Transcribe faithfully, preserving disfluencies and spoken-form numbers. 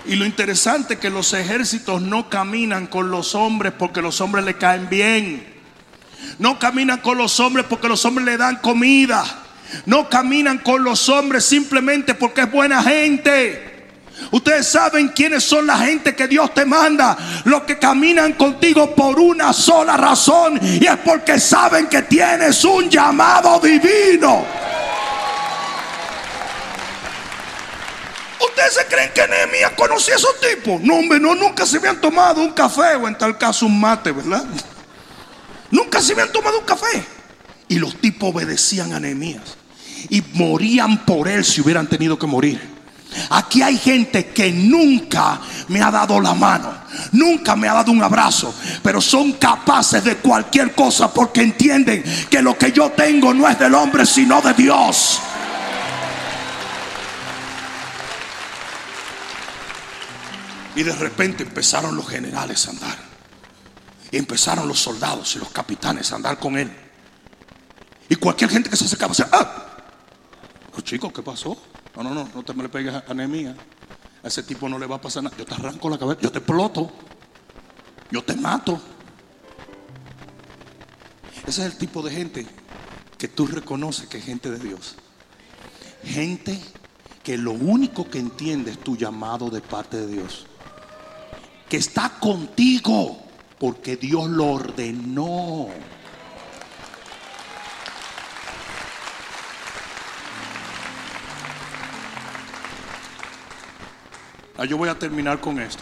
Y lo interesante es que los ejércitos no caminan con los hombres porque los hombres le caen bien. No caminan con los hombres porque los hombres le dan comida. No caminan con los hombres simplemente porque es buena gente. Ustedes saben quiénes son la gente que Dios te manda. Los que caminan contigo por una sola razón, y es porque saben que tienes un llamado divino. ¿Ustedes se creen que Nehemías conocía a esos tipos? No, hombre, no, nunca se habían tomado un café, o en tal caso un mate, ¿verdad? Nunca se habían tomado un café. Y los tipos obedecían a Nehemías y morían por él si hubieran tenido que morir. Aquí hay gente que nunca me ha dado la mano, nunca me ha dado un abrazo, pero son capaces de cualquier cosa porque entienden que lo que yo tengo no es del hombre sino de Dios. Y de repente empezaron los generales a andar, y empezaron los soldados y los capitanes a andar con él. Y cualquier gente que se acercaba decía: ¡ah! Los chicos, ¿qué pasó? No, no, no, no te me le pegues a Nehemías. A ese tipo no le va a pasar nada. Yo te arranco la cabeza, yo te exploto, yo te mato. Ese es el tipo de gente que tú reconoces que es gente de Dios. Gente que lo único que entiende es tu llamado de parte de Dios, que está contigo porque Dios lo ordenó. Ah, yo voy a terminar con esto.